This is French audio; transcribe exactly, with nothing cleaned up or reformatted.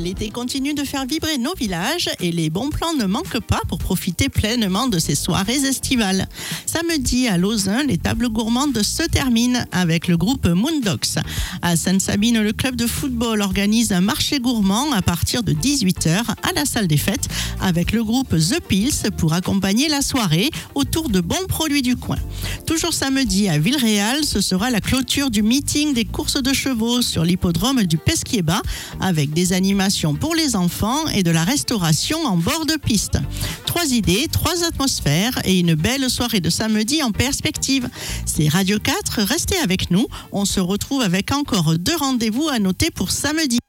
L'été continue de faire vibrer nos villages et les bons plans ne manquent pas pour profiter pleinement de ces soirées estivales. Samedi à Lauzun, les tables gourmandes se terminent avec le groupe Moondogs. À Sainte-Sabine, le club de football organise un marché gourmand à partir de dix-huit heures à la salle des fêtes avec le groupe The Pills pour accompagner la soirée autour de bons produits du coin. Toujours samedi à Villeréal, ce sera la clôture du meeting des courses de chevaux sur l'hippodrome du Pesquier-Bas avec des animations pour les enfants et de la restauration en bord de piste. Trois idées, trois atmosphères et une belle soirée de samedi en perspective. C'est Radio quatre, restez avec nous. On se retrouve avec encore deux rendez-vous à noter pour samedi.